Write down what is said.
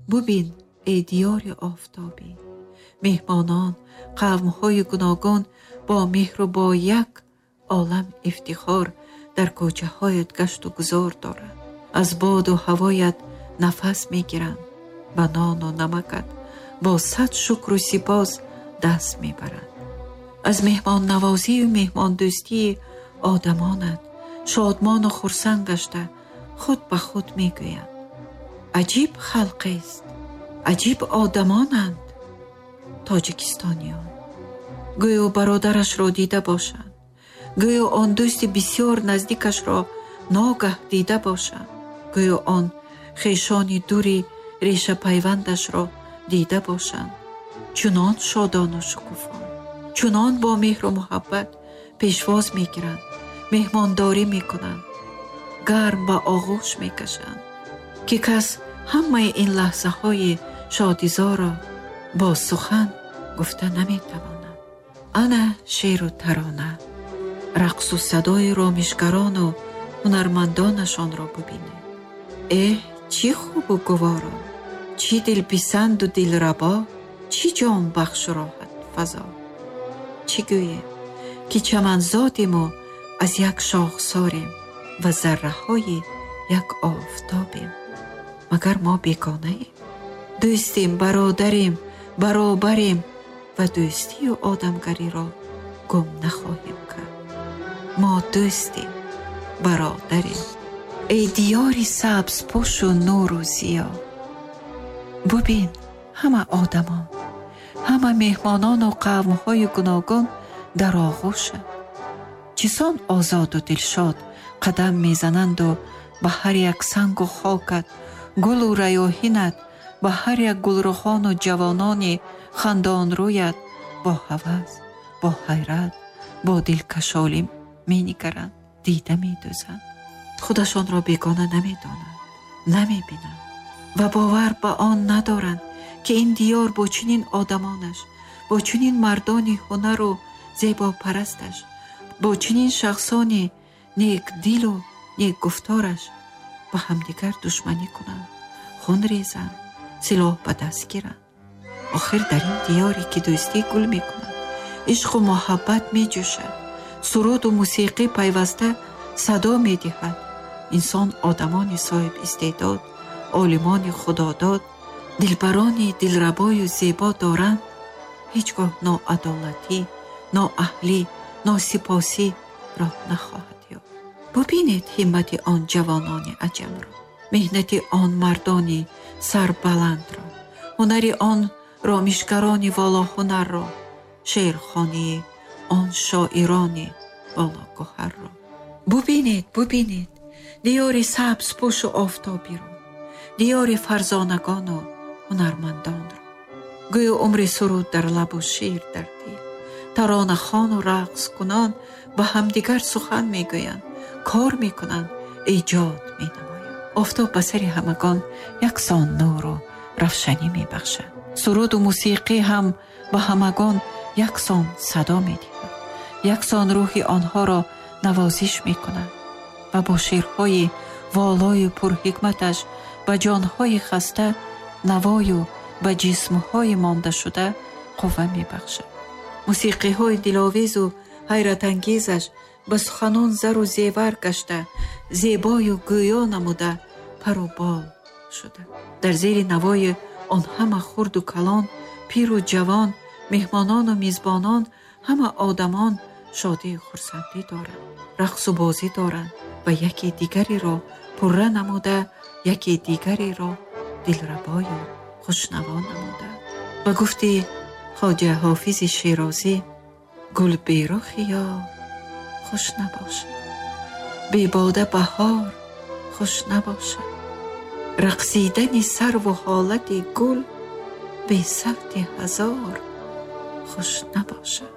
ببین ای دیار آفتابی، مهمانان قوم‌های گوناگون با مهر و با یک عالم افتخار در کوچه‌هایت گشت و گذار دارند. از باد و هوایت نفس می‌گیرند، به نان و نمکت با صد شکر و سپاس دست می‌برند. از مهمان نوازی و مهمان دوستی آدمانت شادمان و خرسند گشته خود به خود میگویند عجیب خلقی است، عجیب آدمانند. تاجیکستانیان گویا برادرش را دیده باشند، گویا آن دوست بسیار نزدیکش را ناگه دیده باشند، گویا آن خویشان دوری ریشه پیوندش را دیده باشند. چنان شادان و شکوفان، چنان با مهر و محبت پیشواز میگیرند، مهمانداری میکنند، گرم به آغوش میکشند که کس همه این لحظه های شادیزا را با سخن گفته نمیتواند. انا شعر و ترانه، رقص و صدای رامشگران و هنرمندانشان را ببینید. چی خوب و گوارا، چی دل پسند و دل ربا، چی جان بخش و راحت فضا. چی گوییم که چمنزادیم و از یک شاخساریم و ذره های یک آفتابیم. مگر ما بیگانه ایم؟ دوستیم، برادریم، برابریم و دوستی و آدمگری را گم نخواهیم کرد. ما دوستیم، برادریم. ای دیاری سبز پوش و نور و ضیا، ببین همه آدمان، همه مهمانان و قوم‌های گوناگون در آغوشند. چیزان آزاد و دلشاد قدم میزنند و به هر یک سنگ و خاکت، گل و ریاحینت، به هر یک گلرخان و جوانان خندان رویت با هوس، با حیرت، با دلکشالی می نگرند، دیده می دوزند. خودشان را بیگانه نمی دانند، نمی بینند و باور به آن ندارند که این دیار با چنین آدمانش، با چنین مردان هنر و زیبا پرستش، با چنین شخصان نیک دل و نیک گفتارش با همدیگر دشمنی کنند، خون ریزند، سلاح به دست گیرند. آخر در این دیاری که دوستی گل می کنند، عشق و محبت می جوشد، سرود و موسیقی پیوسته صدا می دهد، انسان آدمان صاحب استعداد، عالمان خداداد، دلبران دلربای و زیبا دارند، هیچگاه ناعدالتی، نااهلی، ناسپاسی را نخواهد یافت. ببینید همت آن جوانان عجم را، مهنت آن مردان سربلند را، هنر آن رامشگران والا هنر را، شعرخوانی آن شاعران والا گوهر را. ببینید دیار سبز پوش و آفتابی را، دیار فرزانگان و هنرمندان را. گویا عمر سرود در لب و شعر در دل، ترانه خوان و رقص کنان به همدیگر سخن میگویند، کار میکنند، ایجاد مینمایند. آفتاب به سر همگان یکسان نور و روشنی میبخشد. سرود و موسیقی هم به همگان یکسان صدا میدهد، یکسان روح آنها را نوازش میکند و با شعرهای والای و پرحکمتش به جانهای خسته نوای و به جسمهای مانده شده قوه میبخشد. موسیقی های دلاویز و حیرت انگیزش به سخنان زر و زیور گشته، زیبای و گویا نموده پر و بال شده. در زیر نوای آن همه خرد و کلان، پیر و جوان، مهمانان و میزبانان، همه آدمان شادی و خرسندی دارند، رقص و بازی دارند و یکی دیگری را پره نموده، یکی دیگری را دلربای و خوشنوا نموده. و گفتی خواجه حافظ شیرازی، گل بیرخ یا خوش نباشه، بی باده بهار خوش نباشه، رقصیدن سرو و حالت گل بی صد هزار خوش نباشه.